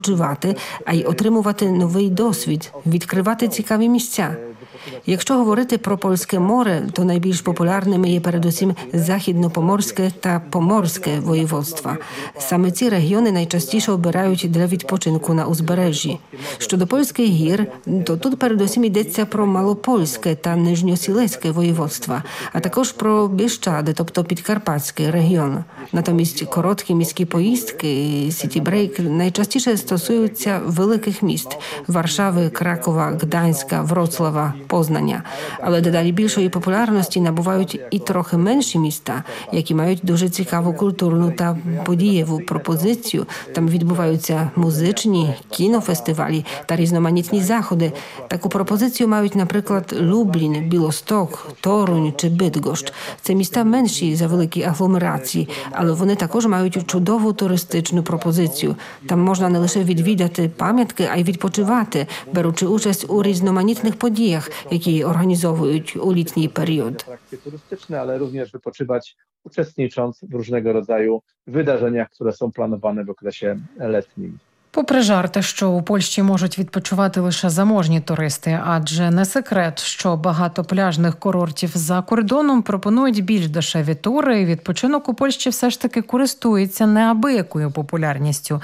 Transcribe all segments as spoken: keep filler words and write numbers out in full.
відпочивати, а й отримувати новий досвід, відкривати цікаві місця. Якщо говорити про Польське море, то найбільш популярними є передусім Західно-Поморське та Поморське воєводства. Саме ці регіони найчастіше обирають для відпочинку на узбережжі. Щодо польських гір, то тут передусім йдеться про Малопольське та Нижньосілецьке воєводства, а також про Біщади, тобто Підкарпатський регіон. Натомість короткі міські поїздки і сіті-брейк найчастіше стосуються великих міст – Варшави, Кракова, Гданська, Вроцлава, Познання. Але дедалі більшої популярності набувають і трохи менші міста, які мають дуже цікаву культурну та подієву пропозицію. Там відбуваються музичні, кінофестивалі та різноманітні заходи. Таку пропозицію мають, наприклад, Люблін, Білосток, Торунь чи Бидгощ. Це міста менші за великі агломерації, але вони також мають чудову туристичну пропозицію. Там можна не лише відвідати пам'ятки, а й відпочивати, беручи участь у різноманітних подіях, які організовують у літній період. Turystyczne, ale również wypoczywać, uczestnicząc w różnego rodzaju wydarzeniach, które są planowane w okresie letnim. Попри жарти, що у Польщі можуть відпочивати лише заможні туристи, адже не секрет, що багато пляжних курортів за кордоном пропонують більш дешеві тури, і відпочинок у Польщі все ж таки користується неабиякою популярністю.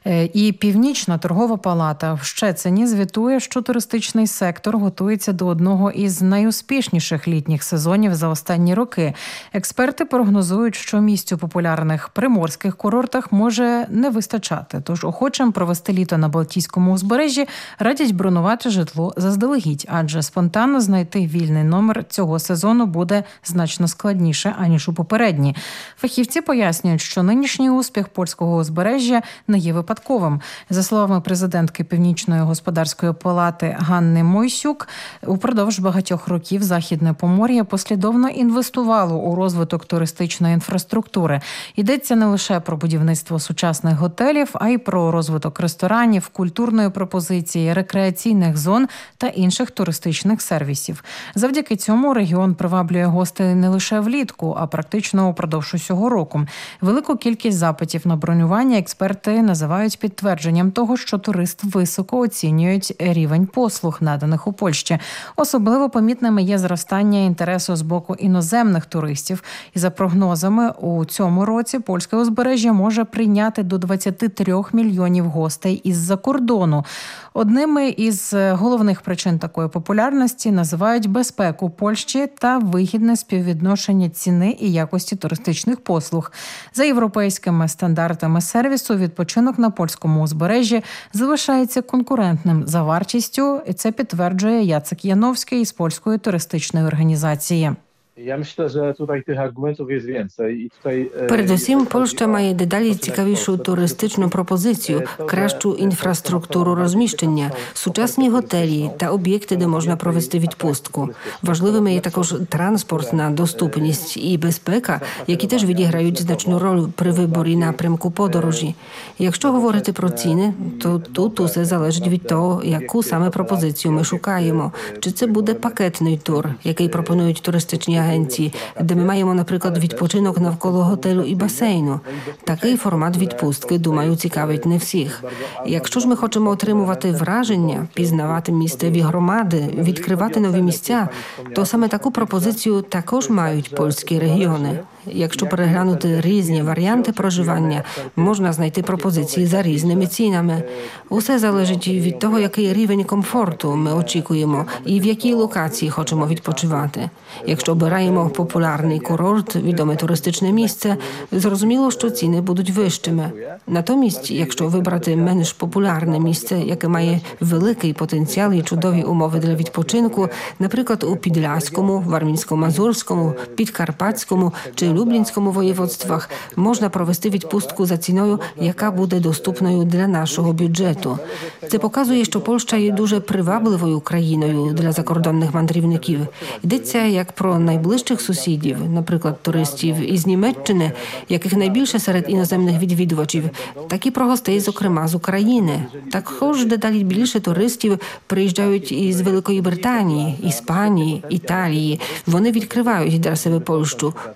І Північна торгова палата в Щецині звітує, що туристичний сектор готується до одного із найуспішніших літніх сезонів за останні роки. Експерти прогнозують, що місць у популярних приморських курортах може не вистачати, тож охочим провести літо на Балтійському узбережжі радять бронювати житло заздалегідь, адже спонтанно знайти вільний номер цього сезону буде значно складніше, аніж у попередні. Фахівці пояснюють, що нинішній успіх польського узбережжя не є випадковим. За словами президентки Північної господарської палати Ганни Мойсюк, упродовж багатьох років Західне Помор'я послідовно інвестувало у розвиток туристичної інфраструктури. Йдеться не лише про будівництво сучасних готелів, а й про розвиток ресторанів, культурної пропозиції, рекреаційних зон та інших туристичних сервісів. Завдяки цьому регіон приваблює гостей не лише влітку, а практично упродовж усього року. Велику кількість запитів на бронювання експерти називають підтвердженням того, що турист високо оцінюють рівень послуг, наданих у Польщі. Особливо помітними є зростання інтересу з боку іноземних туристів. І за прогнозами, у цьому році польське узбережжя може прийняти до двадцять три мільйонів гостей із-за кордону. Одними із головних причин такої популярності називають безпеку Польщі та вигідне співвідношення ціни і якості туристичних послуг. За європейськими стандартами сервісу відпочинок на польському узбережжі залишається конкурентним за вартістю, і це підтверджує Яцек Яновський із польської туристичної організації. Ja myślę, że tutaj tych argumentów jest więcej i tutaj Передусім, Польща має дедалі цікавішу туристичну пропозицію, кращу інфраструктуру розміщення, сучасні готелі та об'єкти, де можна провести відпустку. Важливими є також транспортна доступність і безпека, які теж відіграють значну роль при виборі напрямку подорожі. Якщо говорити про ціни, то тут усе залежить від того, яку саме пропозицію ми шукаємо. Чи це буде пакетний тур, який пропонують туристичні агенції, де ми маємо, наприклад, відпочинок навколо готелю і басейну. Такий формат відпустки, думаю, цікавить не всіх. Якщо ж ми хочемо отримувати враження, пізнавати місцеві громади, відкривати нові місця, то саме таку пропозицію також мають польські регіони. Якщо переглянути різні варіанти проживання, можна знайти пропозиції за різними цінами. Усе залежить від того, який рівень комфорту ми очікуємо і в якій локації хочемо відпочивати. Якщо обираємо популярний курорт, відоме туристичне місце, зрозуміло, що ціни будуть вищими. Натомість, якщо вибрати менш популярне місце, яке має великий потенціал і чудові умови для відпочинку, наприклад, у Підляському, Вармінсько-Мазурському, Підкарпатському чи Люблінському воєводствах, можна провести відпустку за ціною, яка буде доступною для нашого бюджету. Це показує, що Польща є дуже привабливою країною для закордонних мандрівників. Йдеться як про найближчих сусідів, наприклад, туристів із Німеччини, яких найбільше серед іноземних відвідувачів, так і про гостей, зокрема, з України. Також дедалі більше туристів приїжджають із Великої Британії, Іспанії, Італії. Вони відкривають для себе Польщу, польські міста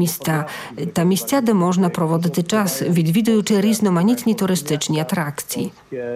міста та місця, де можна проводити час, відвідуючи різноманітні туристичні атракції.